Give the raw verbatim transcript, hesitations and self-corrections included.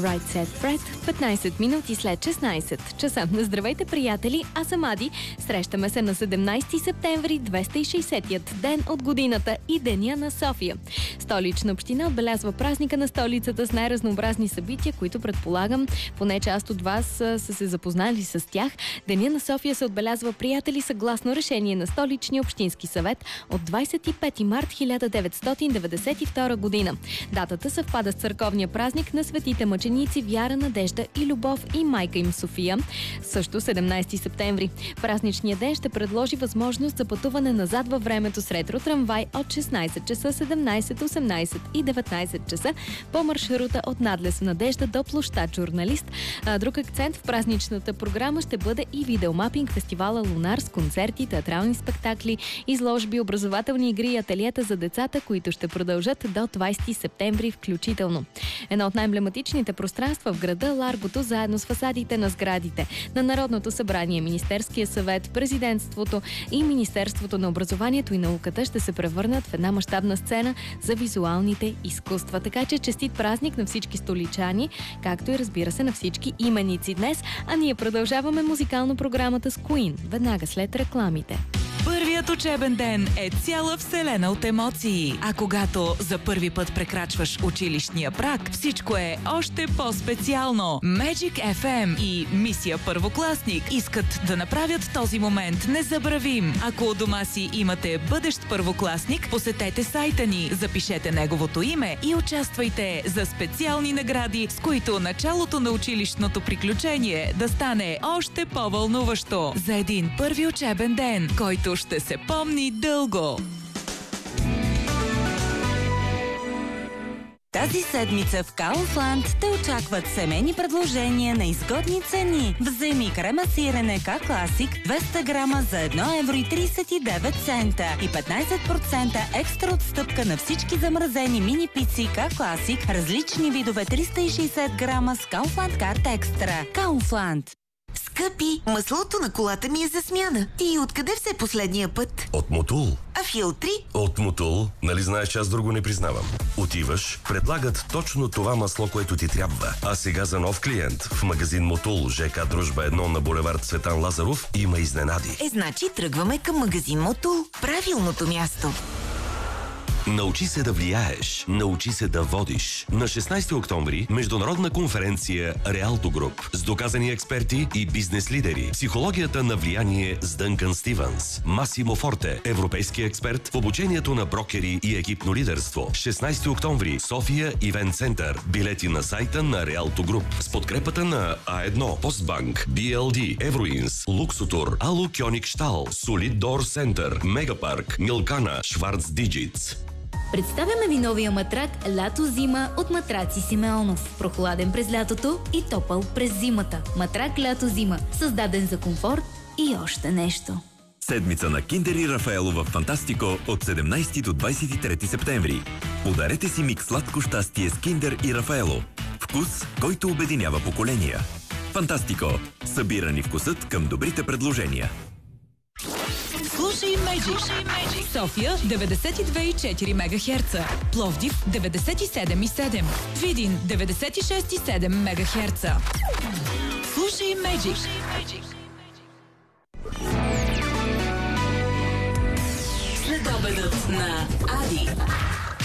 Right Set Fred, петнайсет минути след шестнайсет часа. Здравейте, приятели, аз съм Ади. Срещаме се на седемнайсети септември, двеста и шейсетият ден от годината и Деня на София. Столична община отбелязва празника на столицата с най-разнообразни събития, които предполагам, поне част от вас са се запознали с тях. Деня на София се отбелязва, приятели, съгласно решение на Столичния общински съвет от двайсет и пети март хиляда деветстотин деветдесет и втора година. Датата съвпада с църковния празник на светите мъченици Вяра, Надежда и Любов и майка им София, също седемнайсети септември. Празничният ден ще предложи възможност за пътуване назад във времето с ретро трамвай от шестнайсет часа, седемнайсет, осемнайсет и деветнайсет часа по маршрута от надлез Надежда до площад Журналист. Друг акцент в празничната програма ще бъде и видеомапинг фестивала Лунар с концерти, театрални спектакли, изложби, образователни игри и ателиета за децата, които ще продължат до двайсети септември включително. Едно от най-емблематичните пространства в града, Ларгото, заедно с фасадите на сградите на Народното събрание, Министерския съвет, Президентството и Министерството на образованието и науката ще се превърнат в една мащабна сцена за визуалните изкуства. Така че честит празник на всички столичани, както и, разбира се, на всички именици днес, а ние продължаваме музикално програмата с Queen веднага след рекламите. Първият учебен ден е цяла вселена от емоции. А когато за първи път прекрачваш училищния праг, всичко е още по-специално. Magic еф ем и Мисия Първокласник искат да направят този момент незабравим. Ако у дома си имате бъдещ първокласник, посетете сайта ни, запишете неговото име и участвайте за специални награди, с които началото на училищното приключение да стане още по-вълнуващо. За един първи учебен ден, който ще се помни дълго. Тази седмица в Kaufland те очакват семейни предложения на изгодни цени. Вземи крема сирене K-Classic двеста грама за едно евро и трийсет и девет цента и петнайсет процента екстра отстъпка на всички замразени мини пици K-Classic, различни видове триста и шейсет грама с Kaufland Card Extra. Kaufland. Скъпи, маслото на колата ми е за смяна. И откъде взе последния път? От Мотул. А филтри? От Мотул. Нали знаеш, че аз друго не признавам. Отиваш, предлагат точно това масло, което ти трябва. А сега за нов клиент в магазин Мотул, ЖК Дружба едно на булевард Цветан Лазаров, има изненади. Е, значи тръгваме към магазин Мотул. Правилното място. Научи се да влияеш. Научи се да водиш. На шестнайсети октомври международна конференция Реалто Груп с доказани експерти и бизнес лидери. Психологията на влияние с Дънкан Стивенс. Масимо Форте, европейски експерт в обучението на брокери и екипно лидерство. шестнайсети октомври, София Ивент Център. Билети на сайта на Реалто Груп с подкрепата на А едно, Постбанк, Би Ел Ди, Евроинс, Луксотур, Алу Кьоникштал, Солид Дор Център, Мегапарк, Милкана, Шварц Диджитс. Представяме ви новия матрак Лято-зима от Матраци Симеонов. Прохладен през лятото и топъл през зимата. Матрак Лято-зима. Създаден за комфорт и още нещо. Седмица на Киндер и Рафаело в Фантастико от седемнайсети до двайсет и трети септември. Подарете си микс сладко щастие с Киндер и Рафаело. Вкус, който обединява поколения. Фантастико. Събира ни вкусът към добрите предложения. Слушай Magic. София деветдесет и две и четири мегахерца. Пловдив деветдесет и седем и седем. Видин деветдесет и шест и седем мегахерца. Слушай Magic. Следобедът на Ади.